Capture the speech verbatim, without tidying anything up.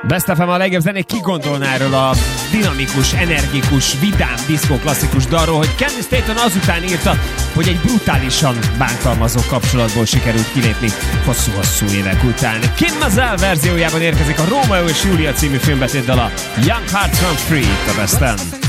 Best ef em a legjobb zenék, ki gondolná erről a dinamikus, energikus, vidám, diszkó klasszikus dalról, hogy Kenny Staton azután írta, hogy egy brutálisan bántalmazó kapcsolatból sikerült kilépni hosszú-hosszú évek után. Kim Mazelle verziójában érkezik a Rómeó és Júlia című filmbetétdal, a Young Hearts Run Free, a Best End.